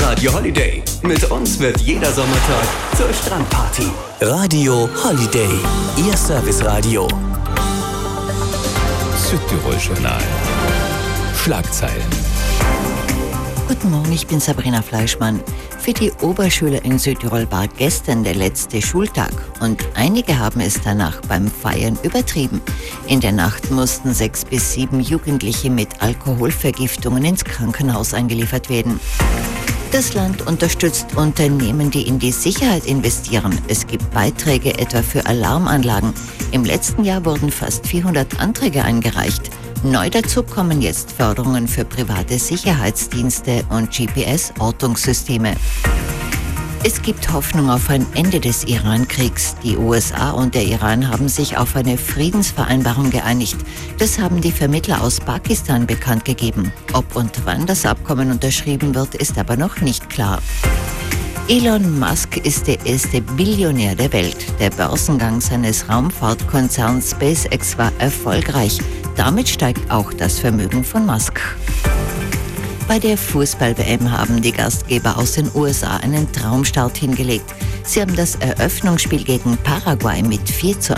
Radio Holiday. Mit uns wird jeder Sommertag zur Strandparty. Radio Holiday, Ihr Serviceradio. Südtirol-Journal. Schlagzeilen. Guten Morgen, ich bin Sabrina Fleischmann. Für die Oberschüler in Südtirol war gestern der letzte Schultag und einige haben es danach beim Feiern übertrieben. In der Nacht mussten 6 bis 7 Jugendliche mit Alkoholvergiftungen ins Krankenhaus eingeliefert werden. Das Land unterstützt Unternehmen, die in die Sicherheit investieren. Es gibt Beiträge etwa für Alarmanlagen. Im letzten Jahr wurden fast 400 Anträge eingereicht. Neu dazu kommen jetzt Förderungen für private Sicherheitsdienste und GPS-Ortungssysteme. Es gibt Hoffnung auf ein Ende des Iran-Kriegs. Die USA und der Iran haben sich auf eine Friedensvereinbarung geeinigt. Das haben die Vermittler aus Pakistan bekannt gegeben. Ob und wann das Abkommen unterschrieben wird, ist aber noch nicht klar. Elon Musk ist der erste Billionär der Welt. Der Börsengang seines Raumfahrtkonzerns SpaceX war erfolgreich. Damit steigt auch das Vermögen von Musk. Bei der Fußball-WM haben die Gastgeber aus den USA einen Traumstart hingelegt. Sie haben das Eröffnungsspiel gegen Paraguay mit 4:1